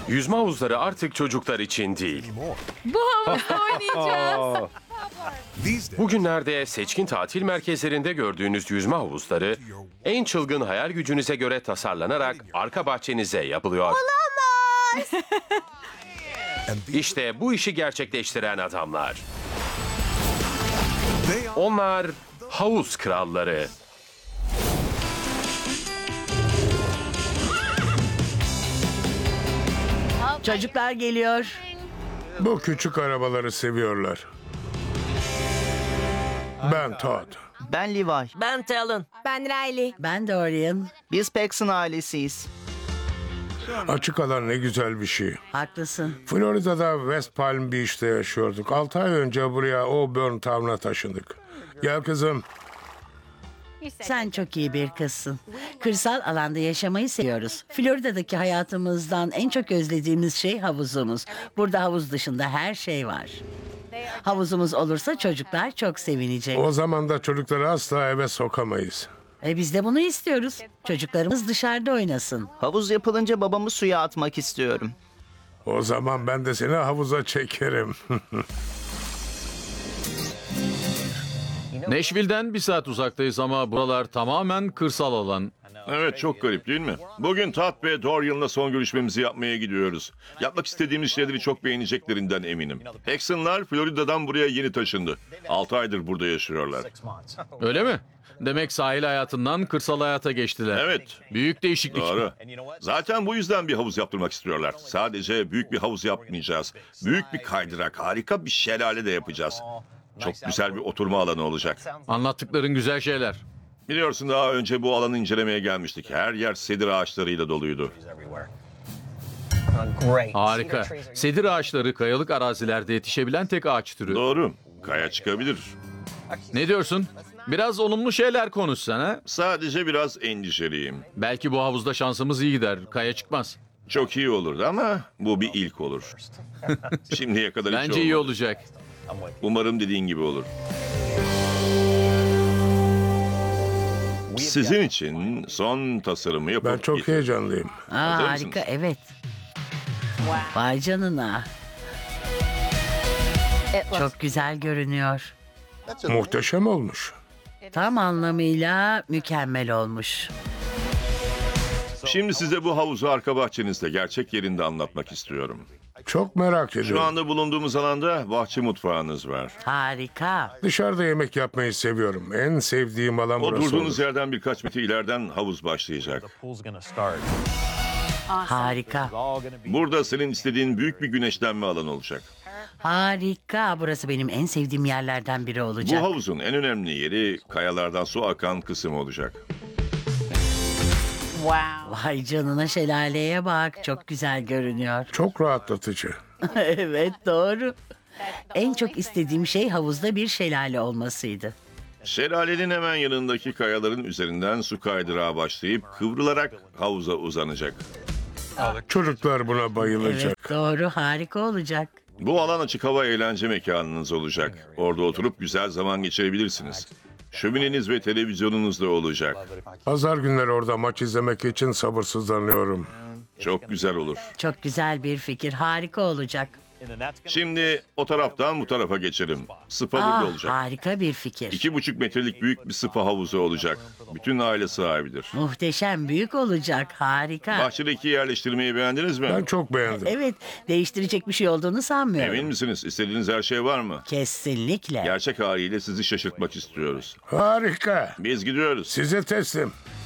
Yüzme havuzları artık çocuklar için değil. Bu havuzda oynayacağız. Bugünlerde seçkin tatil merkezlerinde gördüğünüz yüzme havuzları en çılgın hayal gücünüze göre tasarlanarak arka bahçenize yapılıyor. İşte bu işi gerçekleştiren adamlar. Onlar havuz kralları. Çocuklar geliyor. Bu küçük arabaları seviyorlar. Ben Todd. Ben Levi. Ben Talon. Ben Riley. Ben Dorian. Biz Paxson ailesiyiz. Açık alan ne güzel bir şey. Haklısın. Florida'da West Palm Beach'te yaşıyorduk. 6 ay önce buraya Auburn Town'a taşındık. Gel kızım. Sen çok iyi bir kızsın. Kırsal alanda yaşamayı seviyoruz. Florida'daki hayatımızdan en çok özlediğimiz şey havuzumuz. Burada havuz dışında her şey var. Havuzumuz olursa çocuklar çok sevinecek. O zaman da çocukları asla eve sokamayız. Biz de bunu istiyoruz. Çocuklarımız dışarıda oynasın. Havuz yapılınca babamı suya atmak istiyorum. O zaman ben de seni havuza çekerim. Nashville'den 1 saat uzaktayız ama buralar tamamen kırsal alan. Evet, çok garip değil mi? Bugün Todd ve Dorian'la son görüşmemizi yapmaya gidiyoruz. Yapmak istediğimiz şeyleri çok beğeneceklerinden eminim. Paxson'lar Florida'dan buraya yeni taşındı. 6 aydır burada yaşıyorlar. Öyle mi? Demek sahil hayatından kırsal hayata geçtiler. Evet. Büyük değişiklik. Doğru. Zaten bu yüzden bir havuz yaptırmak istiyorlar. Sadece büyük bir havuz yapmayacağız. Büyük bir kaydırak, harika bir şelale de yapacağız. Çok güzel bir oturma alanı olacak. Anlattıkların güzel şeyler. Biliyorsun, daha önce bu alanı incelemeye gelmiştik. Her yer sedir ağaçlarıyla doluydu. Harika. Sedir ağaçları kayalık arazilerde yetişebilen tek ağaç türü. Doğru. Kaya çıkabilir. Ne diyorsun? Biraz olumlu şeyler konuşsana. Sadece biraz endişeliyim. Belki bu havuzda şansımız iyi gider. Kaya çıkmaz. Çok iyi olurdu ama bu bir ilk olur. Şimdiye kadar hiç Bence iyi olmadı. olacak. Umarım dediğin gibi olur. Sizin için son tasarımı yapıp Ben çok getirdim. heyecanlıyım. Hazır Harika, mısınız? evet. Vay canına. Çok güzel görünüyor. Muhteşem olmuş. Tam anlamıyla mükemmel olmuş. Şimdi size bu havuzu arka bahçenizde gerçek yerinde anlatmak istiyorum. Çok merak Şu ediyorum. anda bulunduğumuz alanda bahçe mutfağınız var. Harika. Dışarıda yemek yapmayı seviyorum. En sevdiğim alan O burası durduğunuz olur. yerden birkaç metre ileriden havuz başlayacak. Harika. Burada senin istediğin büyük bir güneşlenme alanı olacak. Harika. Burası benim en sevdiğim yerlerden biri Bu olacak. havuzun en önemli yeri kayalardan su akan kısım olacak. Vay canına, şelaleye bak. Çok güzel görünüyor. Çok rahatlatıcı. Evet, doğru. En çok istediğim şey havuzda bir şelale olmasıydı. Şelalenin hemen yanındaki kayaların üzerinden su kaydırağı başlayıp kıvrılarak havuza uzanacak. Çocuklar buna bayılacak. Evet, doğru. Harika olacak. Bu alan açık hava eğlence mekanınız olacak. Orada oturup güzel zaman geçirebilirsiniz. Şömineniz ve televizyonunuz da olacak. Pazar günleri orada maç izlemek için sabırsızlanıyorum. Çok güzel olur. Çok güzel bir fikir. Harika olacak. Şimdi o taraftan bu tarafa geçelim. Spa burada olacak. Harika bir fikir. 2,5 metrelik büyük bir spa havuzu olacak. Bütün aile sahibidir. Muhteşem, büyük olacak. Harika. Bahçedeki yerleştirmeyi beğendiniz mi? Ben çok beğendim. Evet, değiştirecek bir şey olduğunu sanmıyorum. Emin misiniz? İstediğiniz her şey var mı? Kesinlikle. Gerçek haliyle sizi şaşırtmak istiyoruz. Harika. Biz gidiyoruz. Size teslim.